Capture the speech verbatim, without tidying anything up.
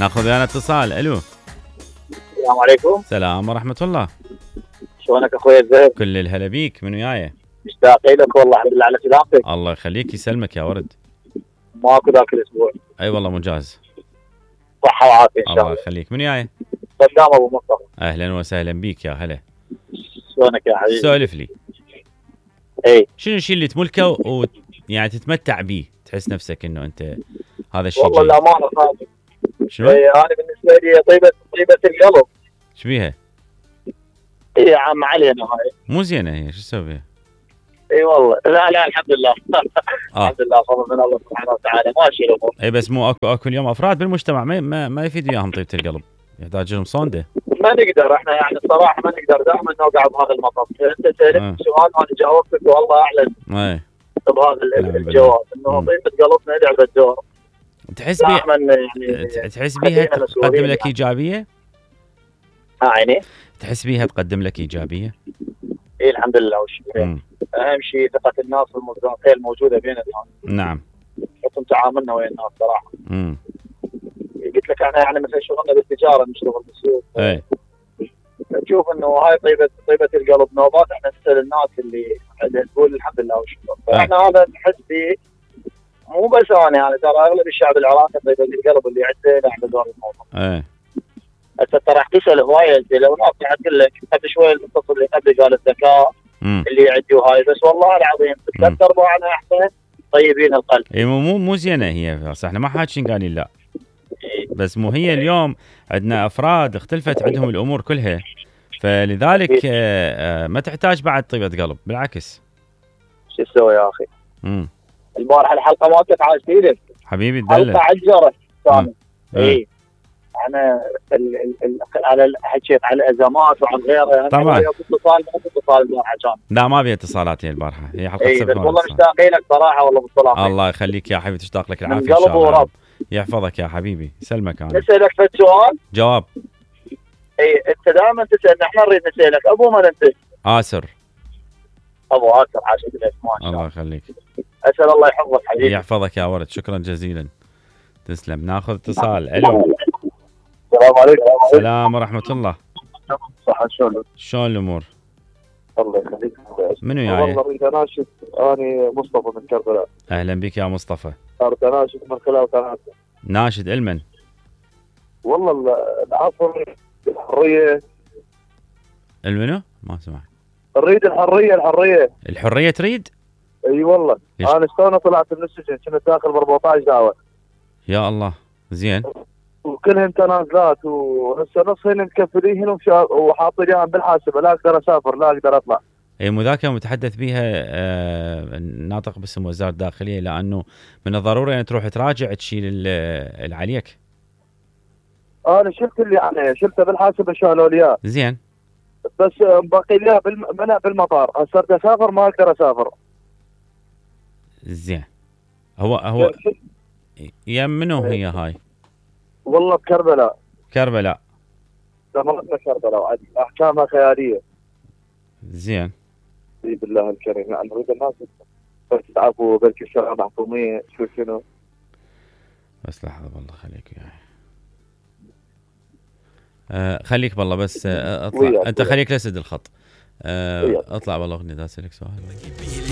ناخذ انا اتصال. الو السلام عليكم. السلام ورحمة الله. شلونك اخوي الزهر؟ كل الهلا بيك. من وياي؟ مشتاقين لك والله، الحمد لله على سلامتك. الله يخليك يسلمك يا ورد. ماكو ذاك الاسبوع. اي والله مجاز. صحة وعافية ان شاء الله. الله يخليك. من وياي؟ صدام ابو مصطفى. اهلا وسهلا بيك يا هلا. شلونك يا حبيبي؟ سولف لي. اي شنو الشيء اللي تملكه و يعني تتمتع به، تحس نفسك انه انت هذا الشيء والله الامانة صادق. شنو؟ اي انا بالنسبة لي طيبة طيبة القلب. ايش بيها؟ اي يا عم علي انا هاي. مو زينه هي، شو تسوي بيها؟ اي والله لا لا الحمد لله. آه. الحمد لله فضل من الله سبحانه وتعالى ماشي الامور. اي بس مو اكو اكو اليوم افراد بالمجتمع ما ما, ما يفيد وياهم طيبه القلب، يحتاج لهم صونده. ما نقدر احنا يعني الصراحة ما نقدر دائما نوقع بهذا المطب. انت آه. سألتني سؤال وانا جاوبتك والله اعلن اي بهذا نعم الجواب انه مم. طيبة قلبنا لعبة دور. تحس بيها دائما يعني تحس بيها خلينا تقدم مسؤولين لك يعني. ايجابيه؟ ها عيني. تحس بيها تقدم لك ايجابيه؟ اي الحمد لله والشكر. مم. اهم شيء ثقة الناس والمصداقية الموجودة بين الناس. نعم. حسن تعاملنا ويا الناس صراحة. امم قلت لك احنا يعني مثلا شغلنا بالتجارة نشتغل بالسوق. اي نشوف انه هاي طيبة طيبة القلب نوبات احنا نسأل الناس اللي اللي تقول الحمد لله والشكر. فاحنا هذا نحس فيه مو بس انا يعني ترى اغلب الشعب العراقي طيبة القلب اللي عنده له دور الموضوع. اي هسه انت راح تسال هوايه زي لو ناس راح تقول لك قبل شوي المتصل اللي قبل قال الذكاء امم اللي عندي وهاي، بس والله العظيم ثلاث ارباعنا احسن طيبين القلب. اي مو مو مو زينه هي، صح احنا ما حاكين قايلين لا، بس مو هي اليوم عندنا افراد اختلفت عندهم الامور كلها، فلذلك آه، آه، ما تحتاج بعد طيبه قلب، بالعكس. شو تسوي يا اخي؟ امم البارحه الحلقه مالتك عاجبتني حبيبي حلقه تدلل. عجرت كانت. مم. اي انا ال ال ال على ال- حكيت على الازمات وعن غيرها. طبعاً. أنا اتصال ما اتصال البارحه كان. لا ما بيها اتصالات هي البارحه، هي حلقه اي صبح بس والله اتصال. مشتاقين لك صراحه والله بالصراحه. الله يخليك يا حبيبي، تشتاق لك من العافيه ان قلب شاء الله. ورب. يحفظك يا حبيبي، يسلمك انا. نسالك في السؤال. جواب. اي انت دائما تسالنا، احنا نريد نسالك ابو من انت؟ آسر. ابو عاصر عاشق لك ما شاء الله الله. يخليك. اسال الله يحفظك حبيبي. يحفظك يا ورد، شكرا جزيلا. تسلم. ناخذ اتصال. الو السلام عليكم. السلام ورحمه الله. صح شلونك؟ شلون الامور؟ الله يخليك. منو وياي؟ والله اريد اناشد، انا مصطفى من كربلاء. اهلا بك يا مصطفى. اريد اناشد من خلال قناتك. ناشد المن؟ والله ال- العصر الحريه. المنو؟ ما سمعت. نريد الحريه الحريه. الحريه تريد؟ اي والله. ليش؟ انا شلون طلعت من السجن كنت داخل ب أربعة عشر دعوه يا الله زين. وكلهن تنازلات، وهسه نصهن مكفليهن وشا- وحاطين اياهم بالحاسبه، لا اقدر اسافر لا اقدر اطلع. اي مذاكره متحدث بها آه ناطق باسم وزاره الداخليه، لانه من الضروري ان تروح تراجع تشيل ال- اللي عليك. انا شلت اللي يعني شلته بالحاسبه شالوا لي اياه، زين. بس باقي لها بالم... منع بالمطار. هسه بدي اسافر ما اقدر اسافر. زين. هو هو يا منو هي هاي؟ والله بكربلاء. كربلاء. دمرتنا كربلاء عادي، احكامها خياليه. زين. اي بالله الكريم يعني نريد الناس بس تعرفوا بلكي الشرع محكوميه شو شنو. بس لحظه والله خليك وياي. آه خليك بالله بس آه اطلع وياك انت وياك. خليك لسد الخط. آه وياك. اطلع بالله اغني دا اسالك سؤال.